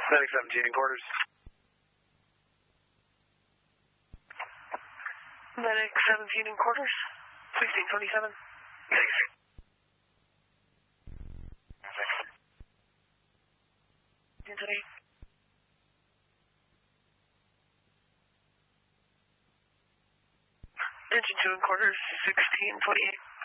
Medic 17 in quarters. Medic 17 in quarters. 1627. Medic 6. Anthony. Engine 2 in quarters. 1628.